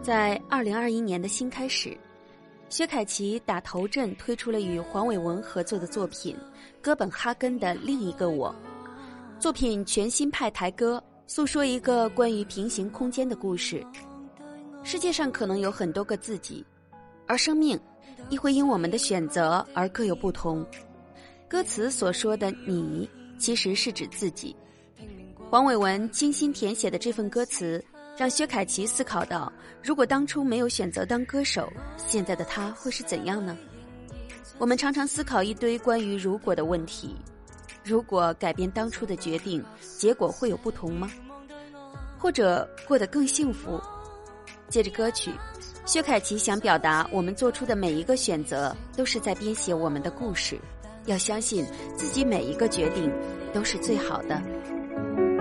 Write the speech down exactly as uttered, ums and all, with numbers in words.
在二零二一年的新开始，薛凯琪打头阵推出了与黄伟文合作的作品《哥本哈根的另一个我》。作品全新派台歌，诉说一个关于平行空间的故事。世界上可能有很多个自己，而生命亦会因我们的选择而各有不同。歌词所说的你，其实是指自己。黄伟文精心填写的这份歌词，让薛凯琪思考到，如果当初没有选择当歌手，现在的他会是怎样呢？我们常常思考一堆关于如果的问题，如果改变当初的决定，结果会有不同吗？或者过得更幸福？借着歌曲，薛凯琪想表达，我们做出的每一个选择都是在编写我们的故事，要相信自己每一个决定都是最好的。